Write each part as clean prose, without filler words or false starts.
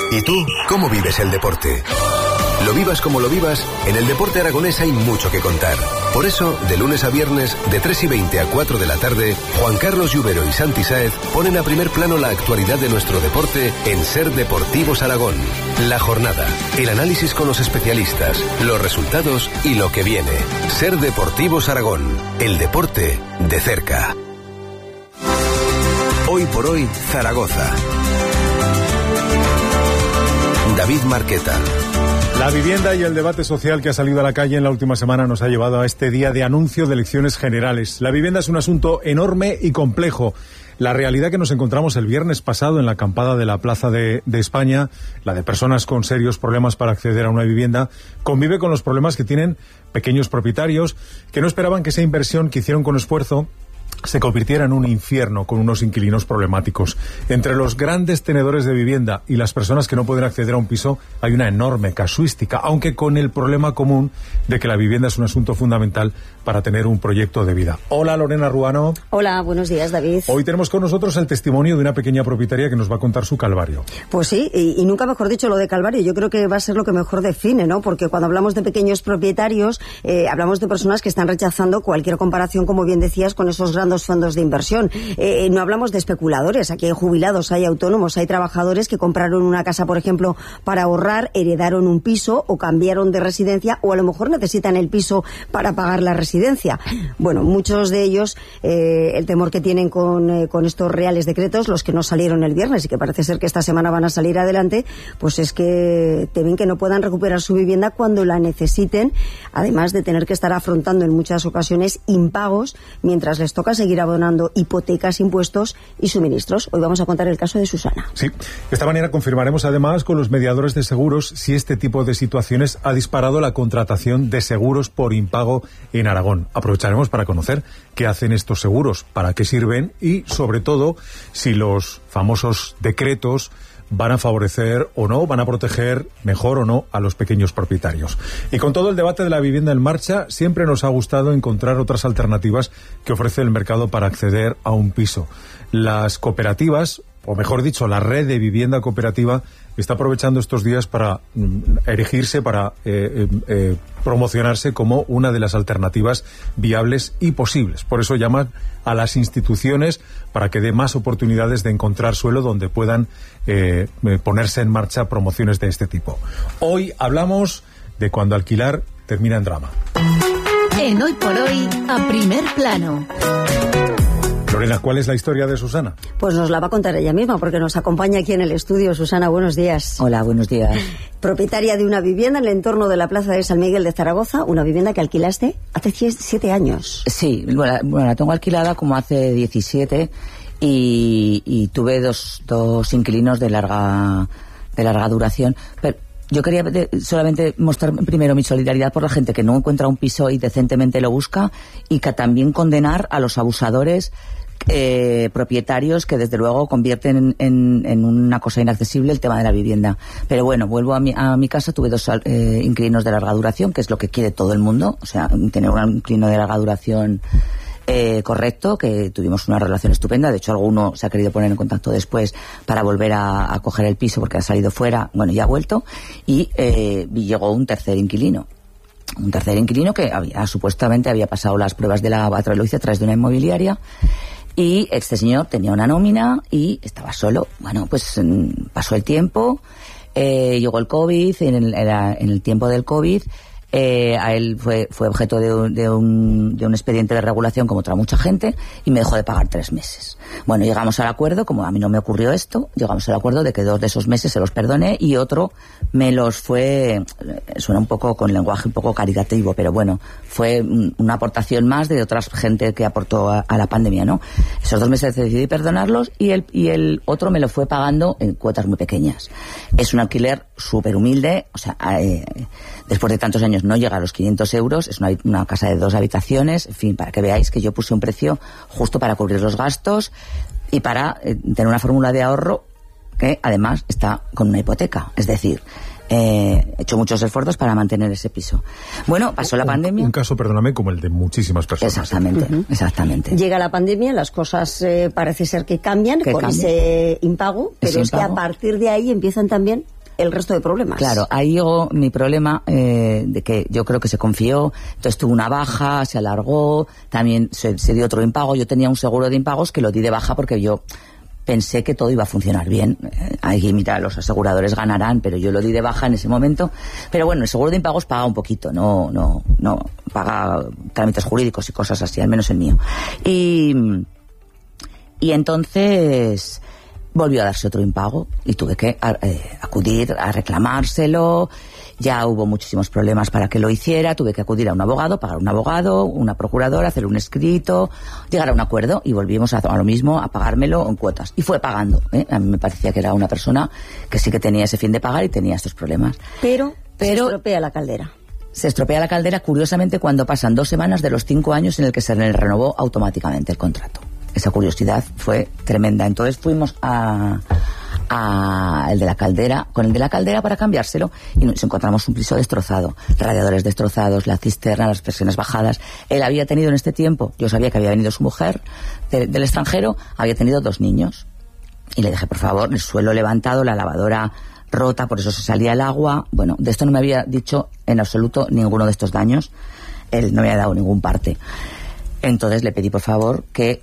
¿Y tú, cómo vives el deporte? Lo vivas como lo vivas, en el deporte aragonés hay mucho que contar. Por eso, de lunes a viernes, de 3:20 a 4 de la tarde, Juan Carlos Lluvero y Santi Sáez ponen a primer plano la actualidad de nuestro deporte en Ser Deportivos Aragón. La jornada, el análisis con los especialistas, los resultados y lo que viene. Ser Deportivos Aragón, el deporte de cerca. Hoy por hoy, Zaragoza. David Marqueta. La vivienda y el debate social que ha salido a la calle en la última semana nos ha llevado a este día de anuncio de elecciones generales. La vivienda es un asunto enorme y complejo. La realidad que nos encontramos el viernes pasado en la acampada de la Plaza de España, la de personas con serios problemas para acceder a una vivienda, convive con los problemas que tienen pequeños propietarios que no esperaban que esa inversión que hicieron con esfuerzo se convirtiera en un infierno con unos inquilinos problemáticos. Entre los grandes tenedores de vivienda y las personas que no pueden acceder a un piso hay una enorme casuística, aunque con el problema común de que la vivienda es un asunto fundamental para tener un proyecto de vida. Hola, Lorena Ruano. Hola, buenos días, David. Hoy tenemos con nosotros el testimonio de una pequeña propietaria que nos va a contar su calvario. Pues sí, y nunca mejor dicho lo de calvario. Yo creo que va a ser lo que mejor define, ¿no? Porque cuando hablamos de pequeños propietarios, hablamos de personas que están rechazando cualquier comparación, como bien decías, con esos grandes fondos de inversión. No hablamos de especuladores. Aquí hay jubilados, hay autónomos, hay trabajadores que compraron una casa, por ejemplo, para ahorrar, heredaron un piso o cambiaron de residencia, o a lo mejor necesitan el piso para pagar la residencia. Bueno, muchos de ellos, el temor que tienen con estos reales decretos, los que no salieron el viernes y que parece ser que esta semana van a salir adelante, pues es que temen que no puedan recuperar su vivienda cuando la necesiten, además de tener que estar afrontando en muchas ocasiones impagos mientras les toca seguir abonando hipotecas, impuestos y suministros. Hoy vamos a contar el caso de Susana. Sí, de esta manera confirmaremos además con los mediadores de seguros si este tipo de situaciones ha disparado la contratación de seguros por impago en Aragón. Aprovecharemos para conocer qué hacen estos seguros, para qué sirven y, sobre todo, si los famosos decretos van a favorecer o no, van a proteger mejor o no a los pequeños propietarios. Y con todo el debate de la vivienda en marcha, siempre nos ha gustado encontrar otras alternativas que ofrece el mercado para acceder a un piso. Las cooperativas, o mejor dicho, la red de vivienda cooperativa, está aprovechando estos días para erigirse, para promocionarse como una de las alternativas viables y posibles. Por eso llaman a las instituciones para que dé más oportunidades de encontrar suelo donde puedan ponerse en marcha promociones de este tipo. Hoy hablamos de cuando alquilar termina en drama. En Hoy por Hoy, a primer plano. Lorena, ¿cuál es la historia de Susana? Pues nos la va a contar ella misma, porque nos acompaña aquí en el estudio. Susana, buenos días. Hola, buenos días. Propietaria de una vivienda en el entorno de la Plaza de San Miguel de Zaragoza, una vivienda que alquilaste hace 7 años. Sí, bueno, la tengo alquilada como hace 17 y tuve dos inquilinos de larga duración, pero yo quería solamente mostrar primero mi solidaridad por la gente que no encuentra un piso y decentemente lo busca, y que también condenar a los abusadores propietarios que desde luego convierten en una cosa inaccesible el tema de la vivienda. Pero bueno, vuelvo a mi casa. Tuve 2 inquilinos de larga duración, que es lo que quiere todo el mundo, o sea, tener un inquilino de larga duración correcto, que tuvimos una relación estupenda. De hecho, alguno se ha querido poner en contacto después para volver a coger el piso porque ha salido fuera, bueno, ya ha vuelto, y llegó un tercer inquilino que supuestamente había pasado las pruebas de la batraloicia a través de una inmobiliaria. Y este señor tenía una nómina y estaba solo. Bueno, pues pasó el tiempo, llegó el COVID, en el tiempo del COVID, a él fue objeto de un expediente de regulación como otra mucha gente, y me dejó de pagar 3 meses. Bueno, llegamos al acuerdo, como a mí no me ocurrió esto, llegamos al acuerdo de que 2 de esos meses se los perdoné y otro me los fue, suena un poco con lenguaje un poco caritativo, pero bueno, fue una aportación más de otra gente que aportó a la pandemia, ¿no? Esos 2 meses decidí perdonarlos y el otro me lo fue pagando en cuotas muy pequeñas. Es un alquiler súper humilde, o sea, después de tantos años no llega a los 500 euros, es una casa de 2 habitaciones, en fin, para que veáis que yo puse un precio justo para cubrir los gastos y para tener una fórmula de ahorro que además está con una hipoteca, es decir, he hecho muchos esfuerzos para mantener ese piso. Bueno, pasó la pandemia. Un caso, perdóname, como el de muchísimas personas. Exactamente, exactamente. Llega la pandemia, las cosas parece ser que cambian ese impago, pero es que a partir de ahí empiezan también el resto de problemas. Claro, ahí llegó mi problema de que yo creo que se confió, entonces tuvo una baja, se alargó, también se dio otro impago. Yo tenía un seguro de impagos que lo di de baja porque yo pensé que todo iba a funcionar bien. Ahí, mira, los aseguradores ganarán, pero yo lo di de baja en ese momento. Pero bueno, el seguro de impagos paga un poquito, no paga trámites jurídicos y cosas así, al menos el mío. Y entonces volvió a darse otro impago y tuve que acudir a reclamárselo. Ya hubo muchísimos problemas para que lo hiciera, tuve que acudir a un abogado, pagar un abogado, una procuradora, hacer un escrito, llegar a un acuerdo y volvimos a lo mismo, a pagármelo en cuotas. Y fue pagando, ¿eh? A mí me parecía que era una persona que sí que tenía ese fin de pagar y tenía estos problemas. Pero se estropea la caldera. Se estropea la caldera, curiosamente, cuando pasan 2 semanas de los 5 años en el que se le renovó automáticamente el contrato. Esa curiosidad fue tremenda. Entonces fuimos a el de la caldera, con el de la caldera para cambiárselo, y nos encontramos un piso destrozado, radiadores destrozados, la cisterna, las presiones bajadas. Él había tenido en este tiempo, yo sabía que había venido su mujer del extranjero, había tenido 2 niños, y le dije, por favor, el suelo levantado, la lavadora rota, por eso se salía el agua. Bueno, de esto no me había dicho en absoluto ninguno de estos daños, él no me había dado ningún parte. Entonces le pedí, por favor, que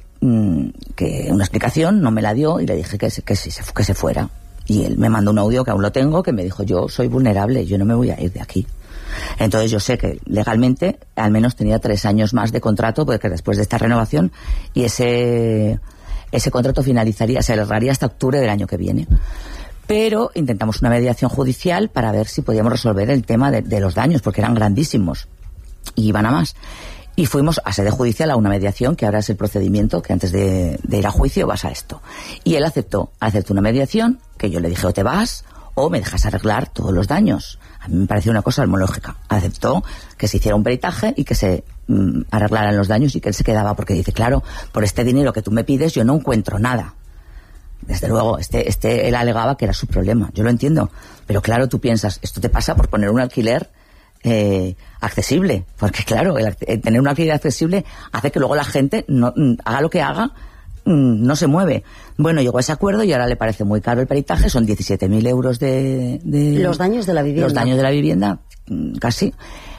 una explicación, no me la dio, y le dije que se fuera. Y él me mandó un audio que aún lo tengo, que me dijo, yo soy vulnerable, yo no me voy a ir de aquí. Entonces yo sé que legalmente al menos tenía 3 años más de contrato, porque después de esta renovación, y ese contrato finalizaría, se alargaría hasta octubre del año que viene. Pero intentamos una mediación judicial para ver si podíamos resolver el tema de los daños, porque eran grandísimos y iban a más. Y fuimos a sede judicial a una mediación, que ahora es el procedimiento, que antes de ir a juicio vas a esto. Y él aceptó una mediación, que yo le dije, o te vas o me dejas arreglar todos los daños. A mí me pareció una cosa muy lógica. Aceptó que se hiciera un peritaje y que se arreglaran los daños, y que él se quedaba, porque dice, claro, por este dinero que tú me pides yo no encuentro nada. Desde luego, él alegaba que era su problema. Yo lo entiendo. Pero claro, tú piensas, esto te pasa por poner un alquiler accesible, porque claro, tener un alquiler accesible hace que luego la gente no haga lo que haga, no se mueve. Bueno, llegó a ese acuerdo y ahora le parece muy caro el peritaje, son 17.000 euros de los daños de la vivienda. Los daños de la vivienda, casi,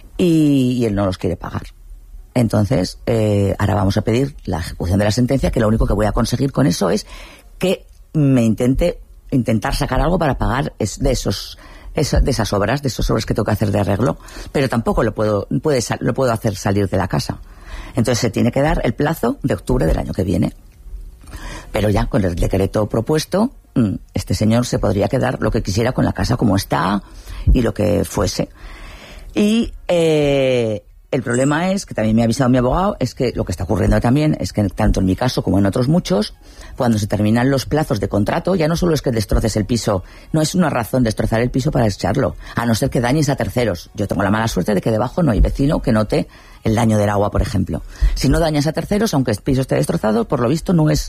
y él no los quiere pagar. Entonces, ahora vamos a pedir la ejecución de la sentencia, que lo único que voy a conseguir con eso es que me intentar sacar algo para pagar de esas obras que tengo que hacer de arreglo, pero tampoco lo puedo hacer salir de la casa. Entonces se tiene que dar el plazo de octubre del año que viene. Pero ya con el decreto propuesto, este señor se podría quedar lo que quisiera con la casa como está y lo que fuese. Y el problema es, que también me ha avisado mi abogado, es que lo que está ocurriendo también es que tanto en mi caso como en otros muchos, cuando se terminan los plazos de contrato, ya no solo es que destroces el piso, no es una razón destrozar el piso para echarlo, a no ser que dañes a terceros. Yo tengo la mala suerte de que debajo no hay vecino que note el daño del agua, por ejemplo. Si no dañas a terceros, aunque el piso esté destrozado, por lo visto no es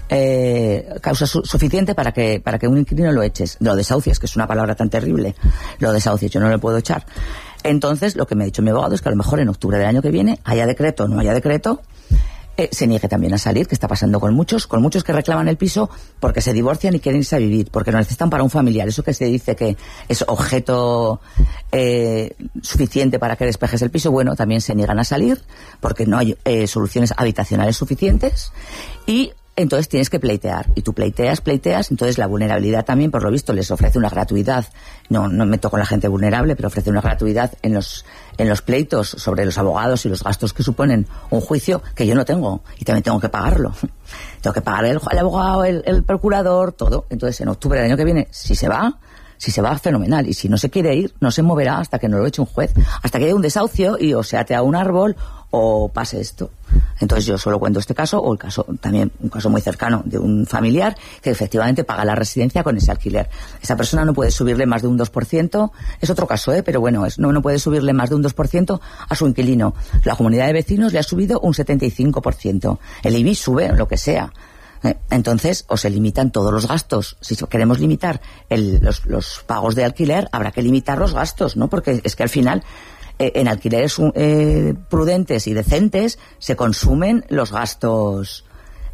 causa suficiente para que un inquilino lo eches. Lo desahucies, que es una palabra tan terrible. Lo desahucies, yo no lo puedo echar. Entonces, lo que me ha dicho mi abogado es que a lo mejor en octubre del año que viene, haya decreto o no haya decreto, se niegue también a salir, que está pasando con muchos que reclaman el piso porque se divorcian y quieren irse a vivir, porque lo necesitan para un familiar. Eso que se dice que es objeto suficiente para que despejes el piso, bueno, también se niegan a salir porque no hay soluciones habitacionales suficientes, y entonces tienes que pleitear, y tú pleiteas, entonces la vulnerabilidad también, por lo visto, les ofrece una gratuidad. No me meto con la gente vulnerable, pero ofrece una gratuidad en los pleitos sobre los abogados y los gastos que suponen un juicio, que yo no tengo, y también tengo que pagarlo. Tengo que pagar el abogado, el procurador, todo. Entonces, en octubre del año que viene, si se va, fenomenal. Y si no se quiere ir, no se moverá hasta que no lo eche un juez, hasta que haya un desahucio y o se ate a un árbol o pase esto. Entonces yo solo cuento este caso, o también un caso muy cercano de un familiar que efectivamente paga la residencia con ese alquiler. Esa persona no puede subirle más de un 2%, es otro caso, pero bueno, no puede subirle más de un 2% a su inquilino. La comunidad de vecinos le ha subido un 75%. El IBI sube, lo que sea. Entonces, o se limitan todos los gastos. Si queremos limitar los pagos de alquiler, habrá que limitar los gastos, ¿no? Porque es que al final, en alquileres prudentes y decentes, se consumen los gastos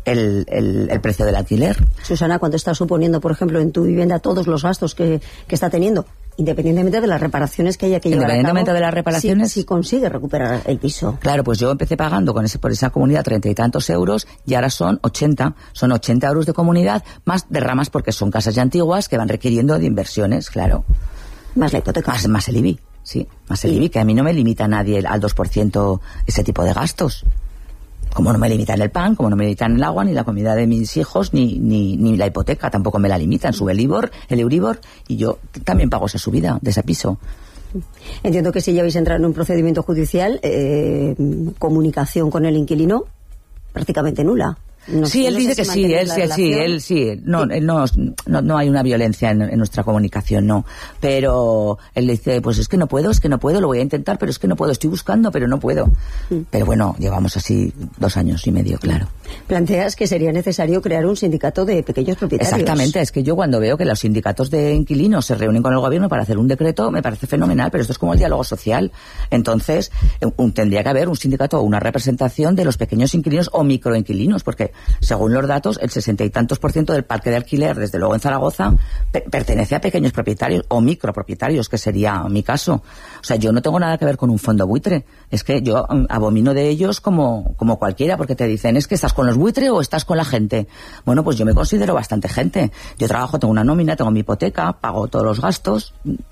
el precio del alquiler. Susana, ¿cuánto está suponiendo, por ejemplo, en tu vivienda todos los gastos que está teniendo? Independientemente de las reparaciones que haya que llevar a cabo. Independientemente de las reparaciones. Si consigue recuperar el piso. Claro, pues yo empecé pagando por esa comunidad 30 y tantos euros y ahora son 80. Son 80 euros de comunidad más derramas porque son casas ya antiguas que van requiriendo de inversiones, claro. Más la hipoteca. Más el IBI, sí. Más el IBI, que a mí no me limita nadie al 2% ese tipo de gastos. Como no me limitan el pan, como no me limitan el agua, ni la comida de mis hijos, ni la hipoteca, tampoco me la limitan. Sube el Euribor, y yo también pago esa subida de ese piso. Entiendo que si ya habéis entrado en un procedimiento judicial, comunicación con el inquilino prácticamente nula. Sí, él dice que sí, él sí. No hay una violencia en nuestra comunicación, no. Pero él dice, pues es que no puedo, lo voy a intentar, pero es que no puedo, estoy buscando, pero no puedo. Pero bueno, llevamos así 2 años y medio, claro. Planteas que sería necesario crear un sindicato de pequeños propietarios. Exactamente, es que yo cuando veo que los sindicatos de inquilinos se reúnen con el gobierno para hacer un decreto, me parece fenomenal, pero esto es como el diálogo social. Entonces, tendría que haber un sindicato o una representación de los pequeños inquilinos o microinquilinos, porque según los datos, el 60 y tantos % del parque de alquiler, desde luego en Zaragoza, pertenece a pequeños propietarios o micropropietarios, que sería mi caso. O sea, yo no tengo nada que ver con un fondo buitre. Es que yo abomino de ellos como cualquiera, porque te dicen, es que estás con los buitres o estás con la gente. Bueno, pues yo me considero bastante gente. Yo trabajo, tengo una nómina, tengo mi hipoteca, pago todos los gastos.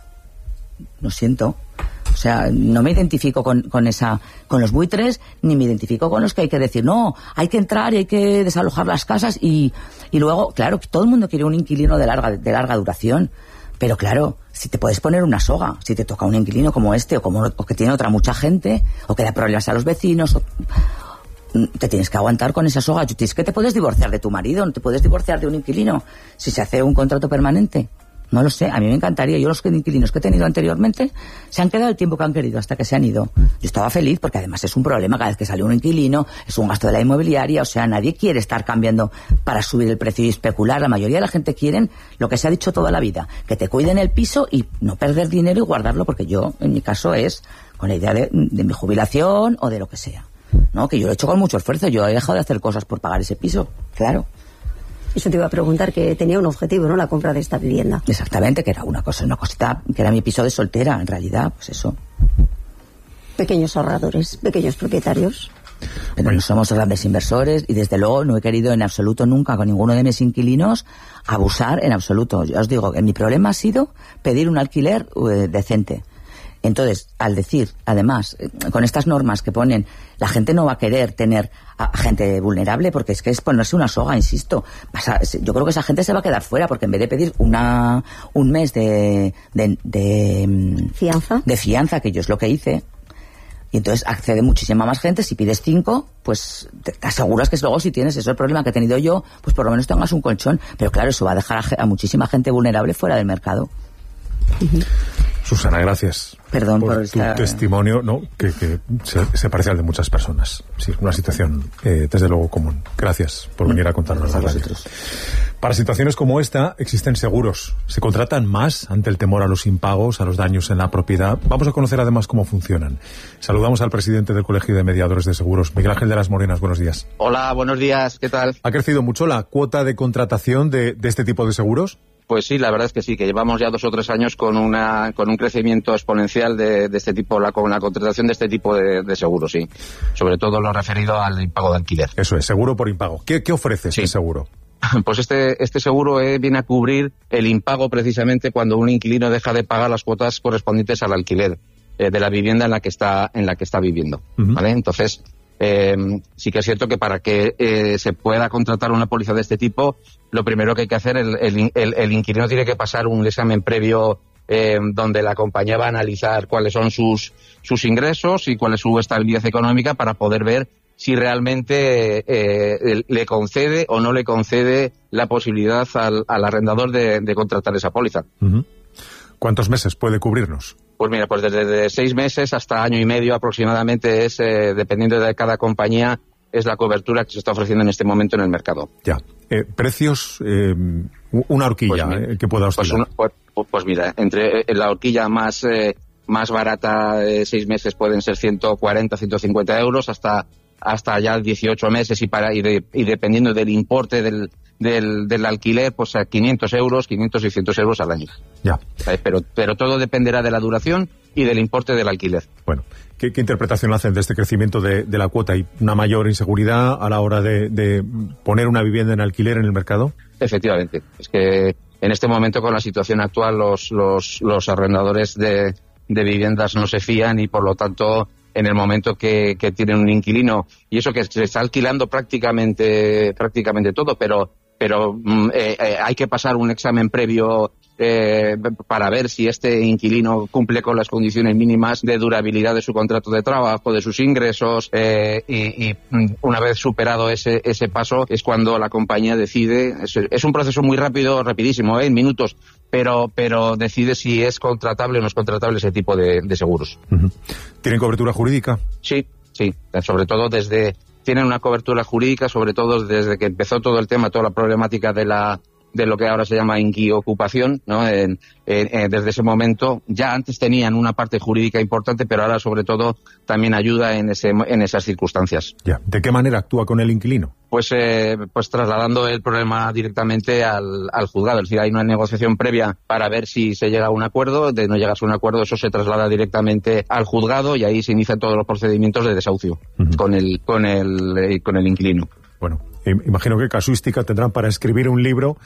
Lo siento. O sea, no me identifico con los buitres, ni me identifico con los que hay que decir, no, hay que entrar y hay que desalojar las casas y luego, claro, todo el mundo quiere un inquilino de larga duración, pero claro, si te puedes poner una soga, si te toca un inquilino como este o que tiene otra mucha gente, o que da problemas a los vecinos, te tienes que aguantar con esa soga. Es que te puedes divorciar de tu marido, no te puedes divorciar de un inquilino si se hace un contrato permanente. No lo sé, a mí me encantaría. Yo los inquilinos que he tenido anteriormente se han quedado el tiempo que han querido hasta que se han ido. Yo estaba feliz porque además es un problema cada vez que sale un inquilino, es un gasto de la inmobiliaria, o sea, nadie quiere estar cambiando para subir el precio y especular. La mayoría de la gente quiere lo que se ha dicho toda la vida, que te cuiden el piso y no perder dinero y guardarlo, porque yo, en mi caso, es con la idea de mi jubilación o de lo que sea. No, que yo lo he hecho con mucho esfuerzo, yo he dejado de hacer cosas por pagar ese piso, claro. Eso te iba a preguntar, que tenía un objetivo, ¿no?, la compra de esta vivienda. Exactamente, que era una cosita, que era mi piso de soltera, en realidad, pues eso. Pequeños ahorradores, pequeños propietarios. Pero no somos grandes inversores y desde luego no he querido en absoluto nunca con ninguno de mis inquilinos abusar en absoluto. Yo os digo que mi problema ha sido pedir un alquiler decente. Entonces, al decir, además, con estas normas que ponen, la gente no va a querer tener a gente vulnerable, porque es que es ponerse una soga, insisto. Yo creo que esa gente se va a quedar fuera, porque en vez de pedir un mes de fianza, que yo es lo que hice, y entonces accede muchísima más gente. Si pides 5, pues te aseguras que luego, si tienes eso, el problema que he tenido yo, pues por lo menos tengas un colchón. Pero claro, eso va a dejar a muchísima gente vulnerable fuera del mercado. Susana, gracias. Perdón por tu testimonio, ¿no?, que se parece al de muchas personas. Sí, una situación desde luego común. Gracias por venir a contarnos la radio. Para situaciones como esta existen seguros. ¿Se contratan más ante el temor a los impagos, a los daños en la propiedad? Vamos a conocer además cómo funcionan. Saludamos al presidente del Colegio de Mediadores de Seguros, Miguel Ángel de las Morenas. Buenos días. Hola, buenos días. ¿Qué tal? ¿Ha crecido mucho la cuota de contratación de este tipo de seguros? Pues sí, la verdad es que sí, que llevamos ya 2 o 3 años con un crecimiento exponencial de este tipo, con la contratación de este tipo de seguros, sí. Sobre todo lo referido al impago de alquiler. Eso es, seguro por impago. ¿Qué ofrece este seguro? Pues este seguro viene a cubrir el impago precisamente cuando un inquilino deja de pagar las cuotas correspondientes al alquiler de la vivienda en la que está viviendo, ¿vale? Entonces, sí que es cierto que para que se pueda contratar una póliza de este tipo, lo primero que hay que hacer, el inquilino tiene que pasar un examen previo donde la compañía va a analizar cuáles son sus ingresos y cuál es su estabilidad económica, para poder ver si realmente le concede o no le concede la posibilidad al arrendador de contratar esa póliza. ¿Cuántos meses puede cubrirnos? Pues mira, pues desde 6 meses hasta año y medio aproximadamente es, dependiendo de cada compañía, es la cobertura que se está ofreciendo en este momento en el mercado. Ya. ¿Precios? Una horquilla que pueda oscilar. Pues mira, entre la horquilla más barata, 6 meses pueden ser 140, 150 euros, hasta hasta ya 18 meses y dependiendo del importe del alquiler, pues a 500 euros, 600 euros al año. Ya. Pero todo dependerá de la duración y del importe del alquiler. Bueno, ¿qué interpretación hacen de este crecimiento de la cuota? ¿Hay una mayor inseguridad a la hora de poner una vivienda en alquiler en el mercado? Efectivamente. Es que en este momento, con la situación actual, los arrendadores de viviendas no se fían y, por lo tanto, en el momento que tienen un inquilino, y eso que se está alquilando prácticamente todo, pero hay que pasar un examen previo para ver si este inquilino cumple con las condiciones mínimas de durabilidad de su contrato de trabajo, de sus ingresos, y una vez superado ese paso es cuando la compañía decide. Es un proceso muy rápido, rapidísimo, en minutos, pero decide si es contratable o no es contratable ese tipo de seguros. Uh-huh. ¿Tienen cobertura jurídica? Sí, sobre todo tienen una cobertura jurídica, sobre todo desde que empezó todo el tema, toda la problemática de lo que ahora se llama inquiocupación, ¿no? Desde ese momento, ya antes tenían una parte jurídica importante, pero ahora sobre todo también ayuda en esas circunstancias. Ya. ¿De qué manera actúa con el inquilino? Pues trasladando el problema directamente al juzgado. Es decir, hay una negociación previa para ver si se llega a un acuerdo. De no llegarse a un acuerdo, eso se traslada directamente al juzgado y ahí se inician todos los procedimientos de desahucio con el inquilino. Bueno, imagino que casuística tendrán para escribir un libro.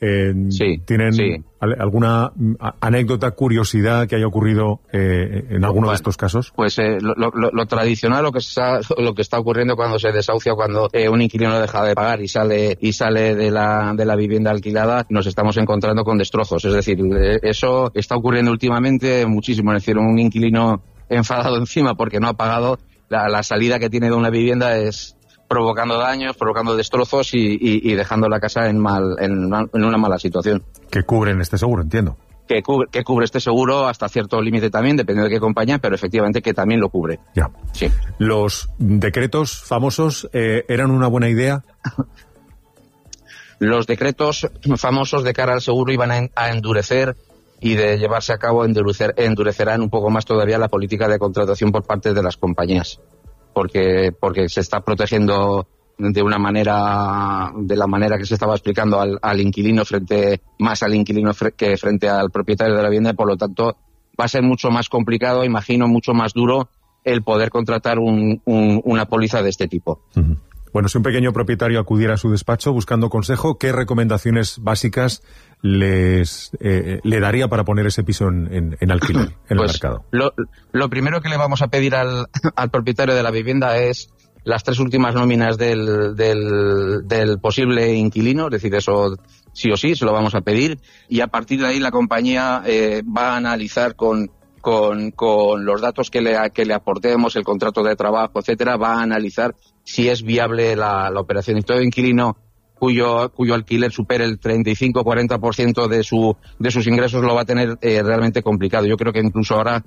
¿Tienen alguna anécdota, curiosidad que haya ocurrido en alguno de estos casos? Pues lo tradicional, lo que está ocurriendo cuando se desahucia, cuando un inquilino deja de pagar y sale de la vivienda alquilada, nos estamos encontrando con destrozos. Es decir, eso está ocurriendo últimamente muchísimo. Es decir, un inquilino enfadado encima porque no ha pagado, la salida que tiene de una vivienda es provocando daños, provocando destrozos y dejando la casa en una mala situación. ¿Que cubren este seguro, entiendo? Que cubre este seguro hasta cierto límite también, dependiendo de qué compañía, pero efectivamente que también lo cubre. Ya. Sí. ¿Los decretos famosos eran una buena idea? Los decretos famosos de cara al seguro iban a endurecer, y de llevarse a cabo endurecerán un poco más todavía la política de contratación por parte de las compañías. Porque se está protegiendo de la manera que se estaba explicando al inquilino frente al propietario de la vivienda, y por lo tanto va a ser mucho más complicado, imagino, mucho más duro el poder contratar una póliza de este tipo. Uh-huh. Bueno, si un pequeño propietario acudiera a su despacho buscando consejo, ¿qué recomendaciones básicas le daría para poner ese piso en alquiler en el mercado? Lo primero que le vamos a pedir al propietario de la vivienda es las 3 últimas nóminas del posible inquilino, es decir, eso sí o sí se lo vamos a pedir, y a partir de ahí la compañía va a analizar con los datos que le aportemos, el contrato de trabajo, etcétera, va a analizar si es viable la operación. Y todo inquilino cuyo alquiler supere el 35-40% de sus ingresos lo va a tener realmente complicado. Yo creo que incluso ahora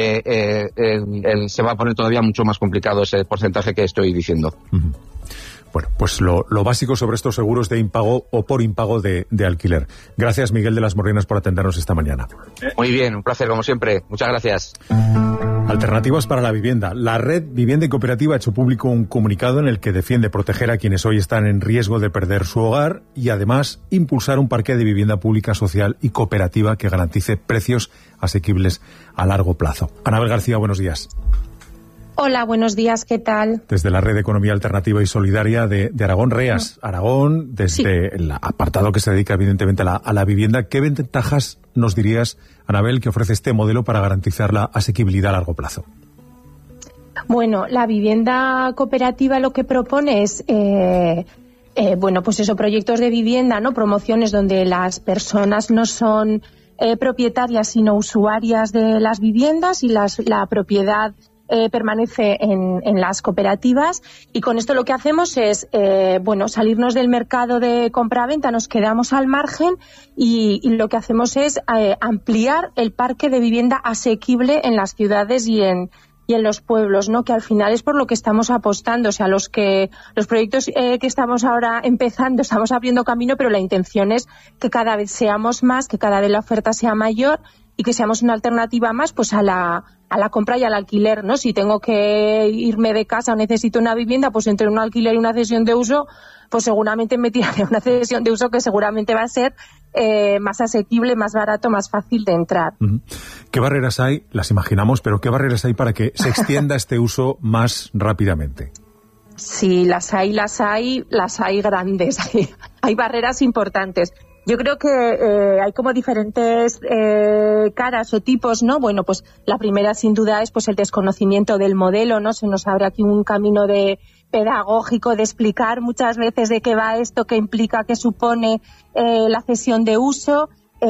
se va a poner todavía mucho más complicado ese porcentaje que estoy diciendo. Uh-huh. Bueno, pues lo básico sobre estos seguros de impago o por impago de alquiler. Gracias, Miguel de las Morrenas, por atendernos esta mañana. Muy bien, un placer, como siempre. Muchas gracias. Alternativas para la vivienda. La Red Vivienda y Cooperativa ha hecho público un comunicado en el que defiende proteger a quienes hoy están en riesgo de perder su hogar y, además, impulsar un parque de vivienda pública, social y cooperativa que garantice precios asequibles a largo plazo. Anabel García, buenos días. Hola, buenos días, ¿qué tal? Desde la Red de Economía Alternativa y Solidaria de Aragón, REAS. Aragón, desde el apartado que se dedica evidentemente a la vivienda, ¿qué ventajas nos dirías, Anabel, que ofrece este modelo para garantizar la asequibilidad a largo plazo? Bueno, la vivienda cooperativa lo que propone es, proyectos de vivienda, ¿no? Promociones donde las personas no son propietarias, sino usuarias de las viviendas y la propiedad permanece en las cooperativas, y con esto lo que hacemos es salirnos del mercado de compraventa, nos quedamos al margen y lo que hacemos es ampliar el parque de vivienda asequible en las ciudades y en los pueblos, ¿no? Que al final es por lo que estamos apostando. O sea, los proyectos que estamos ahora empezando, estamos abriendo camino, pero la intención es que cada vez seamos más, que cada vez la oferta sea mayor y que seamos una alternativa más pues a la compra y al alquiler, ¿no? Si tengo que irme de casa o necesito una vivienda, pues entre un alquiler y una cesión de uso, pues seguramente me tiraré a una cesión de uso que seguramente va a ser más asequible, más barato, más fácil de entrar. ¿Qué barreras hay? Las imaginamos, pero ¿qué barreras hay para que se extienda este uso más rápidamente? Sí, las hay grandes, hay barreras importantes. Yo creo que hay como diferentes caras o tipos, ¿no? Bueno, pues la primera sin duda es pues el desconocimiento del modelo, ¿no? Se nos abre aquí un camino pedagógico de explicar muchas veces de qué va esto, qué implica, qué supone la cesión de uso.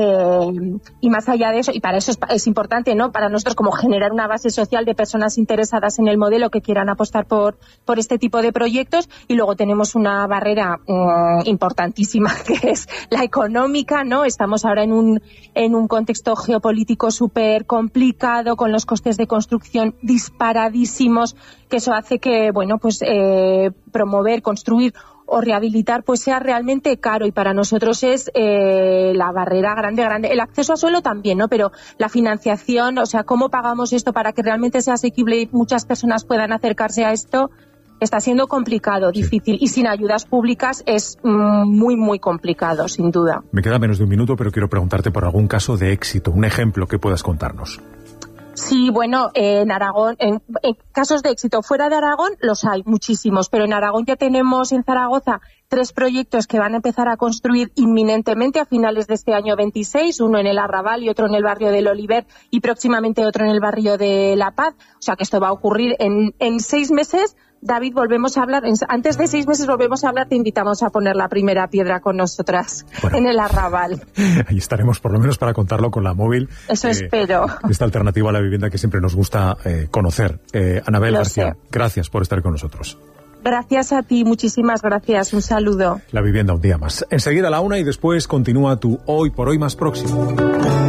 Y más allá de eso, y para eso es importante, ¿no? Para nosotros como generar una base social de personas interesadas en el modelo que quieran apostar por este tipo de proyectos. Y luego tenemos una barrera importantísima que es la económica, ¿no? Estamos ahora en un contexto geopolítico súper complicado, con los costes de construcción disparadísimos, que eso hace que, bueno, pues promover, construir o rehabilitar pues sea realmente caro, y para nosotros es la barrera grande. El acceso a suelo también, ¿no? Pero la financiación, o sea, cómo pagamos esto para que realmente sea asequible y muchas personas puedan acercarse a esto, está siendo complicado, difícil, y sin ayudas públicas es muy, muy complicado, sin duda. Me queda menos de un minuto, pero quiero preguntarte por algún caso de éxito, un ejemplo que puedas contarnos. Sí, bueno, en Aragón, en casos de éxito fuera de Aragón los hay muchísimos, pero en Aragón ya tenemos en Zaragoza 3 proyectos que van a empezar a construir inminentemente a finales de este año 26, uno en el Arrabal y otro en el barrio del Oliver, y próximamente otro en el barrio de La Paz. O sea que esto va a ocurrir en 6 meses. David, volvemos a hablar, antes de 6 meses volvemos a hablar, te invitamos a poner la primera piedra con nosotras en el Arrabal. Ahí estaremos por lo menos para contarlo con la móvil. Eso espero. Esta alternativa a la vivienda que siempre nos gusta conocer. Anabel García, gracias por estar con nosotros. Gracias a ti, muchísimas gracias, un saludo. La vivienda un día más. Enseguida a la 1 y después continúa tu Hoy por Hoy más próximo.